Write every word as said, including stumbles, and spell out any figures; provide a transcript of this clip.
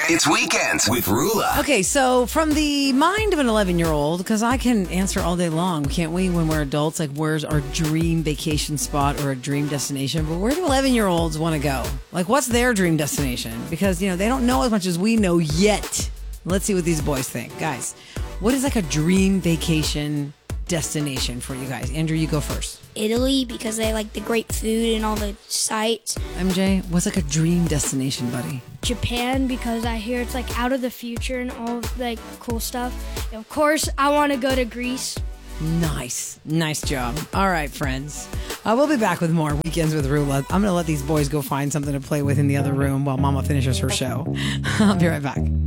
It's Weekends with Rula. Okay, so from the mind of an eleven-year-old, because I can answer all day long, can't we, when we're adults? Like, where's our dream vacation spot or a dream destination? But where do eleven-year-olds want to go? Like, what's their dream destination? Because, you know, they don't know as much as we know yet. Let's see what these boys think. Guys, what is like a dream vacation destination for you guys? Andrew, you go first. Italy, because they like the great food and all the sights. M J, what's like a dream destination, buddy? Japan, because I hear it's like out of the future and all like cool stuff. And of course, I want to go to Greece. Nice. Nice job. All right, friends. Uh, we'll be back with more Weekends with Rula. I'm going to let these boys go find something to play with in the other room while Mama finishes her show. I'll be right back.